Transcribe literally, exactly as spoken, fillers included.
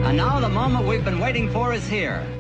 And now the moment we've been waiting for is here.